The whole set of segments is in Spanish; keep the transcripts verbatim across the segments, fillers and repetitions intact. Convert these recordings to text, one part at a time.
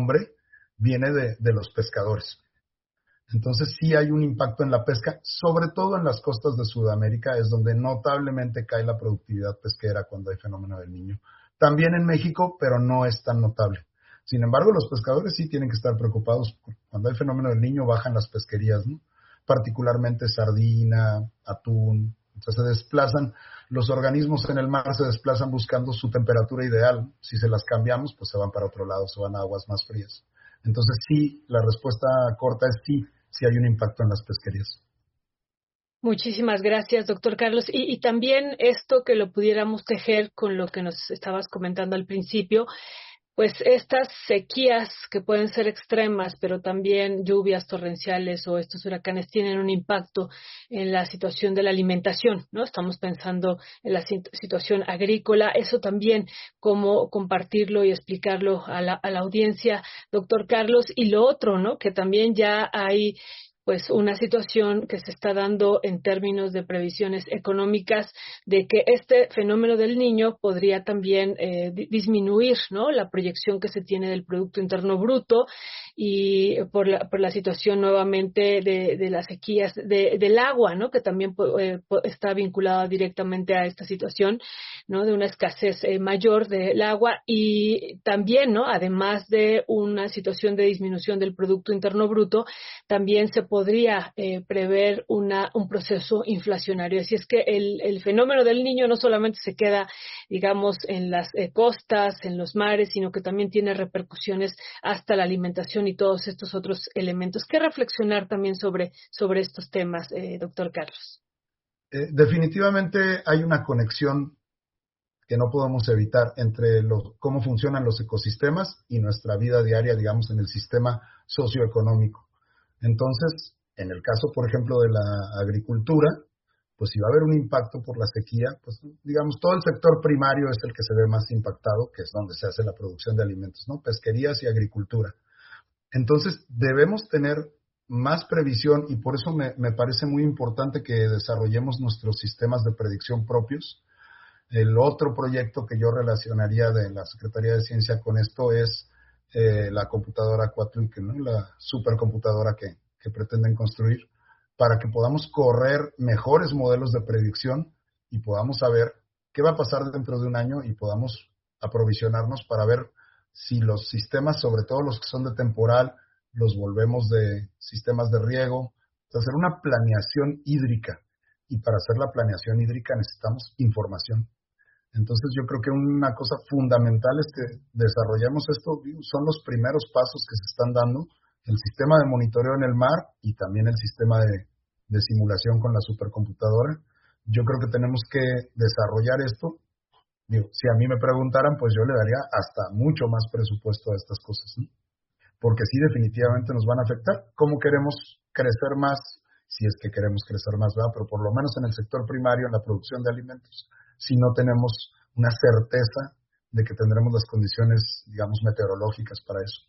nombre viene de, de los pescadores. Entonces sí hay un impacto en la pesca, sobre todo en las costas de Sudamérica, es donde notablemente cae la productividad pesquera cuando hay fenómeno del Niño. También en México, pero no es tan notable. Sin embargo, los pescadores sí tienen que estar preocupados. Cuando hay fenómeno del Niño bajan las pesquerías, ¿no? Particularmente sardina, atún. Entonces se desplazan, los organismos en el mar se desplazan buscando su temperatura ideal. Si se las cambiamos, pues se van para otro lado, se van a aguas más frías. Entonces sí, la respuesta corta es sí, sí hay un impacto en las pesquerías. Muchísimas gracias, doctor Carlos. Y, y también esto que lo pudiéramos tejer con lo que nos estabas comentando al principio, pues estas sequías que pueden ser extremas, pero también lluvias torrenciales o estos huracanes tienen un impacto en la situación de la alimentación, ¿no? Estamos pensando en la situación agrícola, eso también, cómo compartirlo y explicarlo a la, a la audiencia, doctor Carlos. Y lo otro, ¿no? Que también ya hay pues una situación que se está dando en términos de previsiones económicas de que este fenómeno del Niño podría también eh, disminuir, ¿no? La proyección que se tiene del Producto Interno Bruto y por la, por la situación nuevamente de, de las sequías de, del agua, ¿no? Que también eh, está vinculada directamente a esta situación, ¿no? De una escasez eh, mayor del agua y también, ¿no? Además de una situación de disminución del Producto Interno Bruto, también se podría eh, prever una, un proceso inflacionario. Así es que el, el fenómeno del Niño no solamente se queda, digamos, en las eh, costas, en los mares, sino que también tiene repercusiones hasta la alimentación y todos estos otros elementos. ¿Qué reflexionar también sobre, sobre estos temas, eh, doctor Carlos? Eh, definitivamente hay una conexión que no podemos evitar entre los, cómo funcionan los ecosistemas y nuestra vida diaria, digamos, en el sistema socioeconómico. Entonces, en el caso, por ejemplo, de la agricultura, pues si va a haber un impacto por la sequía, pues digamos, todo el sector primario es el que se ve más impactado, que es donde se hace la producción de alimentos, ¿no? Pesquerías y agricultura. Entonces, debemos tener más previsión y por eso me, me parece muy importante que desarrollemos nuestros sistemas de predicción propios. El otro proyecto que yo relacionaría de la Secretaría de Ciencia con esto es eh, la computadora Quadluque, ¿no? La supercomputadora que, que pretenden construir, para que podamos correr mejores modelos de predicción y podamos saber qué va a pasar dentro de un año y podamos aprovisionarnos para ver si los sistemas, sobre todo los que son de temporal, los volvemos de sistemas de riego, hacer una planeación hídrica. Y para hacer la planeación hídrica necesitamos información. Entonces yo creo que una cosa fundamental es que desarrollemos esto, son los primeros pasos que se están dando, el sistema de monitoreo en el mar y también el sistema de, de simulación con la supercomputadora. Yo creo que tenemos que desarrollar esto. Digo, si a mí me preguntaran, pues yo le daría hasta mucho más presupuesto a estas cosas, ¿no? Porque sí definitivamente nos van a afectar. ¿Cómo queremos crecer más? Si es que queremos crecer más, ¿verdad? Pero por lo menos en el sector primario, en la producción de alimentos, si no tenemos una certeza de que tendremos las condiciones, digamos, meteorológicas para eso.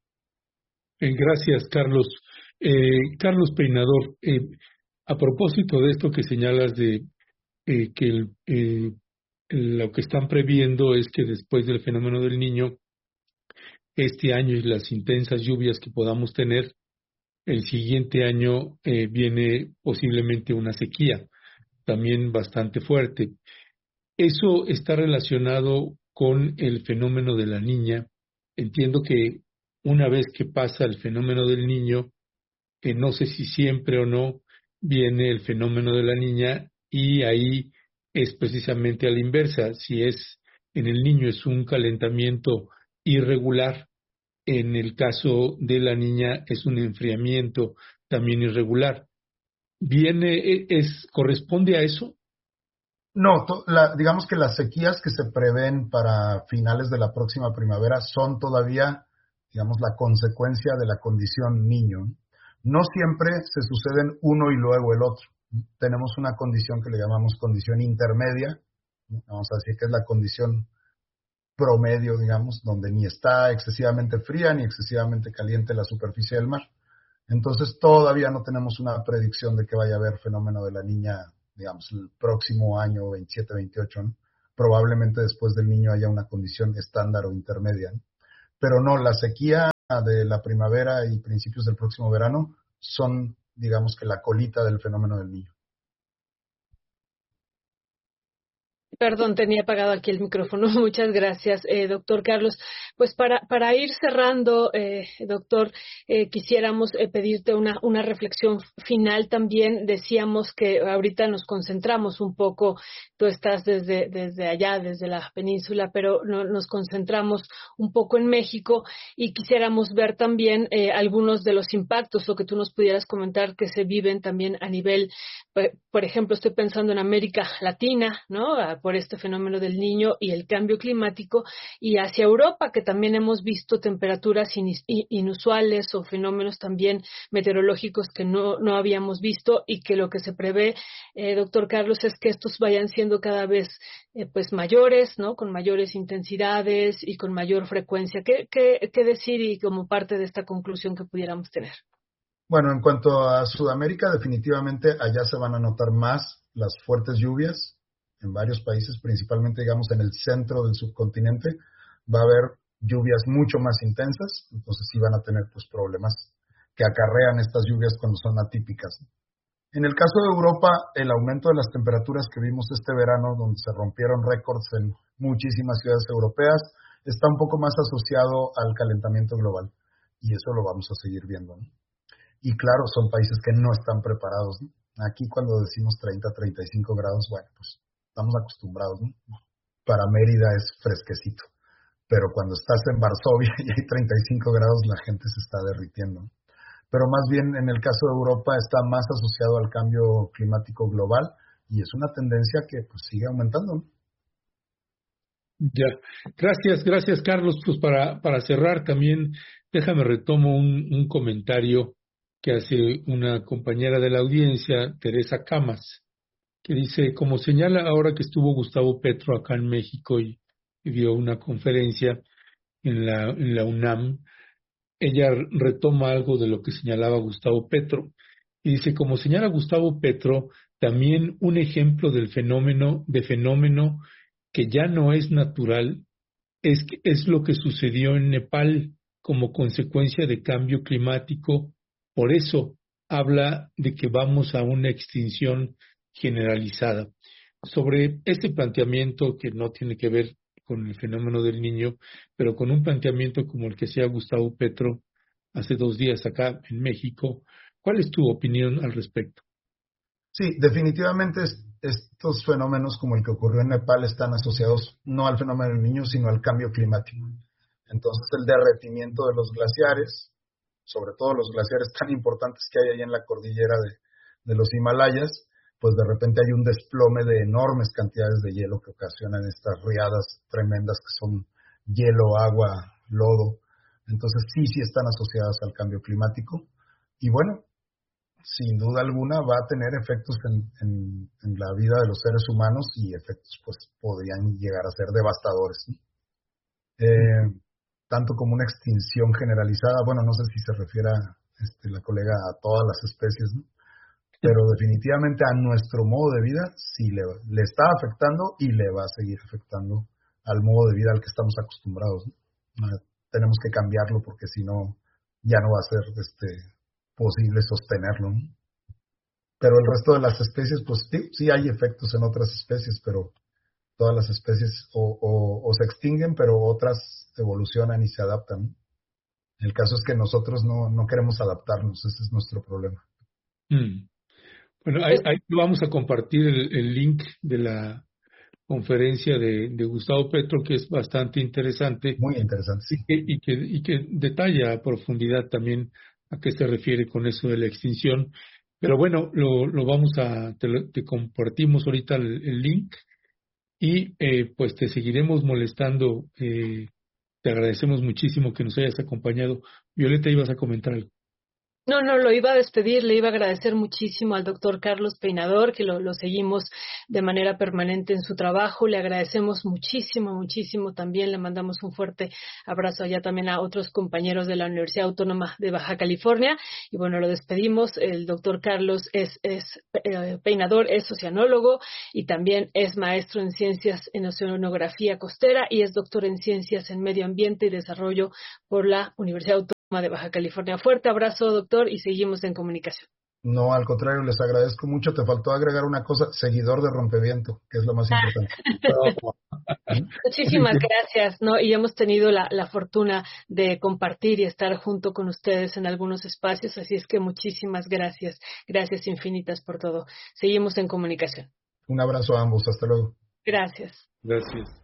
Eh, gracias, Carlos. Eh, Carlos Peinador, eh, a propósito de esto que señalas de eh, que el, eh, lo que están previendo es que después del fenómeno del Niño, este año y las intensas lluvias que podamos tener, el siguiente año eh, viene posiblemente una sequía, también bastante fuerte. Eso está relacionado con el fenómeno de la niña. Entiendo que una vez que pasa el fenómeno del Niño, que no sé si siempre o no, viene el fenómeno de la niña y ahí es precisamente a la inversa. Si es en el Niño es un calentamiento irregular, en el caso de la niña es un enfriamiento también irregular. ¿Viene, es, corresponde a eso? No, to, la, digamos que las sequías que se prevén para finales de la próxima primavera son todavía, digamos, la consecuencia de la condición Niño. No siempre se suceden uno y luego el otro. Tenemos una condición que le llamamos condición intermedia, vamos a decir que es la condición promedio, digamos, donde ni está excesivamente fría ni excesivamente caliente la superficie del mar. Entonces todavía no tenemos una predicción de que vaya a haber fenómeno de la niña, digamos, el próximo año veintisiete veintiocho, ¿no? Probablemente después del Niño haya una condición estándar o intermedia, ¿no? Pero no, la sequía de la primavera y principios del próximo verano son, digamos que la colita del fenómeno del Niño. Perdón, tenía apagado aquí el micrófono. Muchas gracias, eh, doctor Carlos. Pues para, para ir cerrando, eh, doctor, eh, quisiéramos eh, pedirte una, una reflexión final también. Decíamos que ahorita nos concentramos un poco, tú estás desde, desde allá, desde la península, pero no, nos concentramos un poco en México y quisiéramos ver también eh, algunos de los impactos o que tú nos pudieras comentar que se viven también a nivel, por ejemplo, estoy pensando en América Latina, ¿no? Por este fenómeno del Niño y el cambio climático, y hacia Europa, que también hemos visto temperaturas inusuales o fenómenos también meteorológicos que no, no habíamos visto, y que lo que se prevé, eh, doctor Carlos, es que estos vayan siendo cada vez eh, pues mayores, ¿no? Con mayores intensidades y con mayor frecuencia. ¿Qué, qué, qué decir y como parte de esta conclusión que pudiéramos tener? Bueno, en cuanto a Sudamérica, definitivamente allá se van a notar más las fuertes lluvias. En varios países, principalmente, digamos, en el centro del subcontinente, va a haber lluvias mucho más intensas, entonces sí van a tener pues problemas que acarrean estas lluvias cuando son atípicas. En el caso de Europa, el aumento de las temperaturas que vimos este verano, donde se rompieron récords en muchísimas ciudades europeas, está un poco más asociado al calentamiento global, y eso lo vamos a seguir viendo, ¿no? Y claro, son países que no están preparados, ¿no? Aquí cuando decimos treinta, treinta y cinco grados, bueno, pues estamos acostumbrados, ¿no? Para Mérida es fresquecito, pero cuando estás en Varsovia y hay treinta y cinco grados, la gente se está derritiendo, ¿no? Pero más bien en el caso de Europa está más asociado al cambio climático global y es una tendencia que pues sigue aumentando, ¿no? Ya, gracias, gracias Carlos. Pues para, para cerrar también, déjame retomo un, un comentario que hace una compañera de la audiencia, Teresa Camas, que dice, como señala ahora que estuvo Gustavo Petro acá en México y, y dio una conferencia en la, en la UNAM, ella retoma algo de lo que señalaba Gustavo Petro. Y dice, como señala Gustavo Petro, también un ejemplo del fenómeno, de fenómeno que ya no es natural, es, es lo que sucedió en Nepal como consecuencia de cambio climático. Por eso habla de que vamos a una extinción generalizada. Sobre este planteamiento que no tiene que ver con el fenómeno del Niño, pero con un planteamiento como el que hacía Gustavo Petro hace dos días acá en México, ¿cuál es tu opinión al respecto? Sí, definitivamente estos fenómenos como el que ocurrió en Nepal están asociados no al fenómeno del Niño, sino al cambio climático. Entonces el derretimiento de los glaciares, sobre todo los glaciares tan importantes que hay ahí en la cordillera de, de los Himalayas, pues de repente hay un desplome de enormes cantidades de hielo que ocasionan estas riadas tremendas que son hielo, agua, lodo. Entonces sí, sí están asociadas al cambio climático. Y bueno, sin duda alguna va a tener efectos en, en, en la vida de los seres humanos y efectos pues podrían llegar a ser devastadores, ¿no? Eh, tanto como una extinción generalizada, bueno, no sé si se refiere a, este, la colega a todas las especies, ¿no? Pero definitivamente a nuestro modo de vida sí le, le está afectando y le va a seguir afectando al modo de vida al que estamos acostumbrados, ¿no? Eh, tenemos que cambiarlo porque si no ya no va a ser este posible sostenerlo, ¿no? Pero el resto de las especies, pues sí, sí hay efectos en otras especies, pero todas las especies o, o, o se extinguen, pero otras evolucionan y se adaptan, ¿no? El caso es que nosotros no, no queremos adaptarnos, ese es nuestro problema. Mm. Bueno, ahí, ahí vamos a compartir el, el link de la conferencia de, de Gustavo Petro, que es bastante interesante. Muy interesante, sí. Y que, y que, y que detalla a profundidad también a qué se refiere con eso de la extinción. Pero bueno, lo, lo vamos a, te, lo, te compartimos ahorita el, el link y eh, pues te seguiremos molestando. Eh, te agradecemos muchísimo que nos hayas acompañado. Violeta, ibas a comentar algo. No, no, lo iba a despedir, le iba a agradecer muchísimo al doctor Carlos Peinador, que lo, lo seguimos de manera permanente en su trabajo. Le agradecemos muchísimo, muchísimo también. Le mandamos un fuerte abrazo allá también a otros compañeros de la Universidad Autónoma de Baja California. Y bueno, lo despedimos. El doctor Carlos es, es eh, Peinador, es oceanólogo y también es maestro en ciencias en oceanografía costera y es doctor en ciencias en medio ambiente y desarrollo por la Universidad Autónoma de Baja California. Fuerte abrazo, doctor, y seguimos en comunicación. No, al contrario, les agradezco mucho. Te faltó agregar una cosa, seguidor de Rompeviento, que es lo más importante. Muchísimas gracias, ¿no? Y hemos tenido la, la fortuna de compartir y estar junto con ustedes en algunos espacios, así es que muchísimas gracias. Gracias infinitas por todo. Seguimos en comunicación. Un abrazo a ambos. Hasta luego. Gracias. Gracias.